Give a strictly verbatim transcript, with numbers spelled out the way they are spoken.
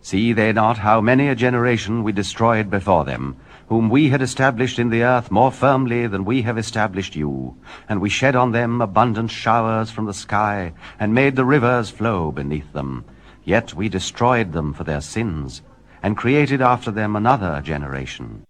See they not how many a generation we destroyed before them, whom we had established in the earth more firmly than we have established you? And we shed on them abundant showers from the sky, and made the rivers flow beneath them. Yet we destroyed them for their sins, and created after them another generation,